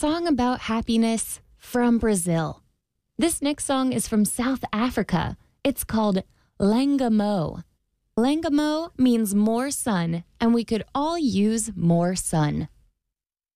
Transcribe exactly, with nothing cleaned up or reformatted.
song about happiness from Brazil. This next song is from South Africa. It's called Langamo. Langamo means more sun, and we could all use more sun.